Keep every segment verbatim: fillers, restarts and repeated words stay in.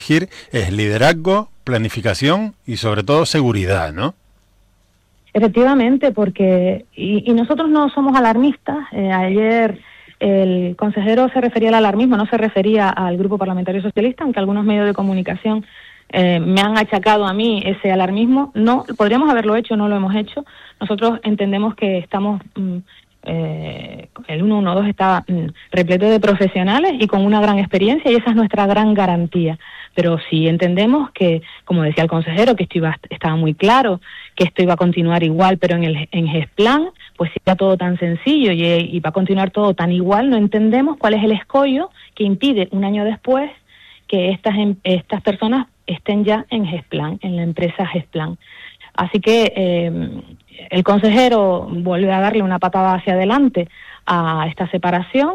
es liderazgo, planificación y sobre todo seguridad, ¿no? Efectivamente, porque y, y nosotros no somos alarmistas. Eh, ayer el consejero se refería al alarmismo, no se refería al Grupo Parlamentario Socialista, aunque algunos medios de comunicación eh, me han achacado a mí ese alarmismo. No, podríamos haberlo hecho, no lo hemos hecho. Nosotros entendemos que estamos... Mm, Eh, el ciento doce está mm, repleto de profesionales y con una gran experiencia, y esa es nuestra gran garantía. Pero sí entendemos que, como decía el consejero, que esto iba, estaba muy claro, que esto iba a continuar igual, pero en el en GESPLAN, pues si era todo tan sencillo y, y va a continuar todo tan igual, no entendemos cuál es el escollo que impide un año después que estas estas personas estén ya en GESPLAN, en la empresa GESPLAN. Así que eh, el consejero vuelve a darle una patada hacia adelante a esta separación,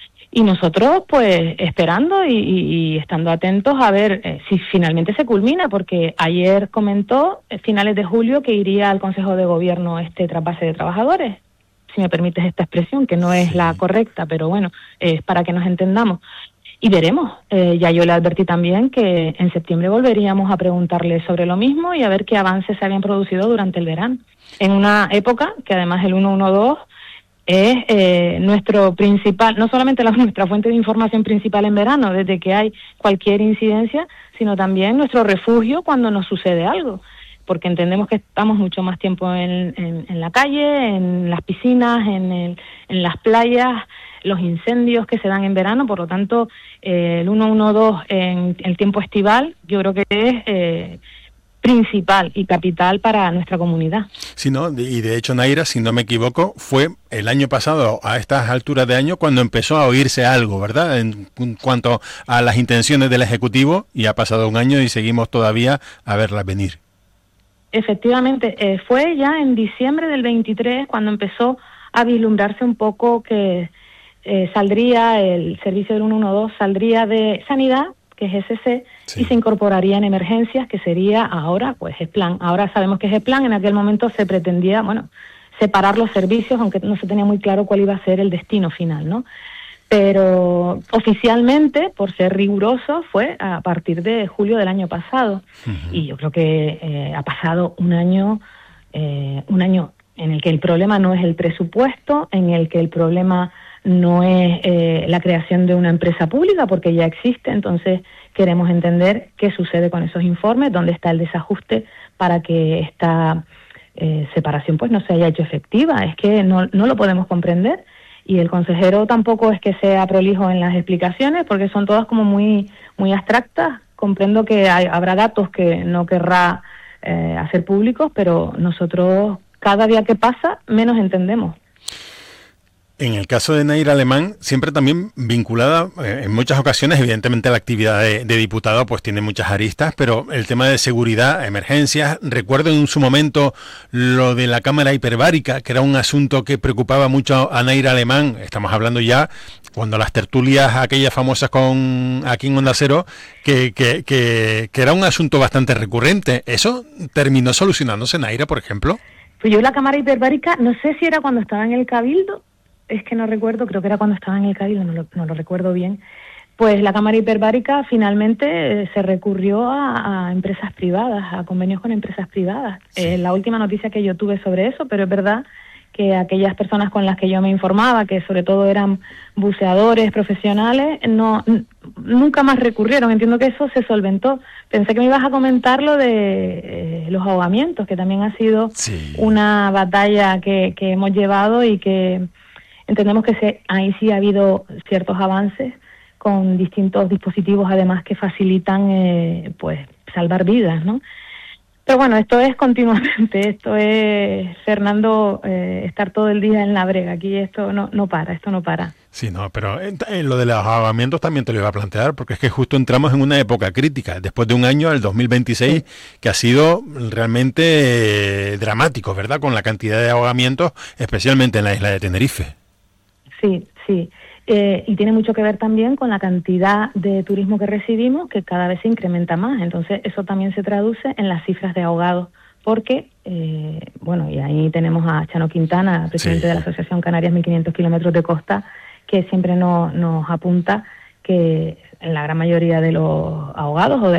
y nosotros pues esperando y, y, y estando atentos a ver eh, si finalmente se culmina, porque ayer comentó a finales de julio que iría al Consejo de Gobierno este trasvase de trabajadores, si me permites esta expresión, que no es sí. la correcta, pero bueno, es eh, para que nos entendamos. Y veremos, eh, ya yo le advertí también que en septiembre volveríamos a preguntarle sobre lo mismo y a ver qué avances se habían producido durante el verano. En una época que además el ciento doce es eh, nuestro principal, no solamente la, nuestra fuente de información principal en verano, desde que hay cualquier incidencia, sino también nuestro refugio cuando nos sucede algo. Porque entendemos que estamos mucho más tiempo en, en, en la calle, en las piscinas, en, el, en las playas, los incendios que se dan en verano. Por lo tanto, eh, el ciento doce en el tiempo estival yo creo que es eh, principal y capital para nuestra comunidad. Sí, ¿no? Y de hecho, Naira, si no me equivoco, fue el año pasado, a estas alturas de año, cuando empezó a oírse algo, ¿verdad?, en cuanto a las intenciones del Ejecutivo, y ha pasado un año y seguimos todavía a verlas venir. Efectivamente, eh, fue ya en diciembre del veintitrés cuando empezó a vislumbrarse un poco que eh, saldría el servicio del ciento doce, saldría de Sanidad, que es S C, sí. y se incorporaría en emergencias, que sería ahora, pues, GESPLAN. Ahora sabemos que es GESPLAN, en aquel momento se pretendía, bueno, separar los servicios, aunque no se tenía muy claro cuál iba a ser el destino final, ¿no? Pero oficialmente, por ser riguroso, fue a partir de julio del año pasado. Uh-huh. Y yo creo que eh, ha pasado un año, eh, un año en el que el problema no es el presupuesto, en el que el problema no es eh, la creación de una empresa pública, porque ya existe. Entonces queremos entender qué sucede con esos informes, dónde está el desajuste para que esta eh, separación pues no se haya hecho efectiva. Es que no, no lo podemos comprender. Y el consejero tampoco es que sea prolijo en las explicaciones, porque son todas como muy muy abstractas. Comprendo que hay, habrá datos que no querrá eh, hacer públicos, pero nosotros cada día que pasa menos entendemos. En el caso de Naira Alemán, siempre también vinculada eh, en muchas ocasiones, evidentemente la actividad de, de diputado pues tiene muchas aristas, pero el tema de seguridad, emergencias, recuerdo en su momento lo de la cámara hiperbárica, que era un asunto que preocupaba mucho a Naira Alemán. Estamos hablando ya cuando las tertulias aquellas famosas con aquí en Onda Cero, que, que, que, que era un asunto bastante recurrente. ¿Eso terminó solucionándose, Naira, por ejemplo? Pues yo la cámara hiperbárica, no sé si era cuando estaba en el Cabildo, es que no recuerdo, creo que era cuando estaba en el Cabildo, no lo, no lo recuerdo bien. Pues la cámara hiperbárica finalmente eh, se recurrió a, a empresas privadas, a convenios con empresas privadas. Sí. Eh, la última noticia que yo tuve sobre eso, pero es verdad que aquellas personas con las que yo me informaba, que sobre todo eran buceadores profesionales, no n- nunca más recurrieron. Entiendo que eso se solventó. Pensé que me ibas a comentar lo de eh, los ahogamientos, que también ha sido sí. una batalla que, que hemos llevado y que entendemos que se, ahí sí ha habido ciertos avances con distintos dispositivos, además, que facilitan eh, pues salvar vidas, ¿no? Pero bueno, esto es continuamente, esto es, Fernando, eh, estar todo el día en la brega. Aquí esto no, no para, esto no para. Sí, no, pero en, en lo de los ahogamientos también te lo iba a plantear, porque es que justo entramos en una época crítica, después de un año, el dos mil veintiséis, sí. que ha sido realmente eh, dramático, ¿verdad?, con la cantidad de ahogamientos, especialmente en la isla de Tenerife. Sí, sí. Eh, y tiene mucho que ver también con la cantidad de turismo que recibimos, que cada vez se incrementa más. Entonces, eso también se traduce en las cifras de ahogados, porque, eh, bueno, y ahí tenemos a Chano Quintana, presidente sí. de la Asociación Canarias mil quinientos kilómetros de costa, que siempre no, nos apunta que que en la gran mayoría de los ahogados o de